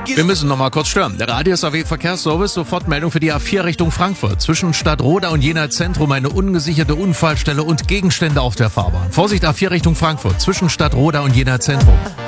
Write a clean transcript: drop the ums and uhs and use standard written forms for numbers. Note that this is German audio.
Wir müssen noch mal kurz stören. Der Radius AW Verkehrsservice, Sofortmeldung für die A4 Richtung Frankfurt. Zwischen Stadtroda und Jena Zentrum eine ungesicherte Unfallstelle und Gegenstände auf der Fahrbahn. Vorsicht, A4 Richtung Frankfurt. Zwischen Stadtroda und Jena Zentrum.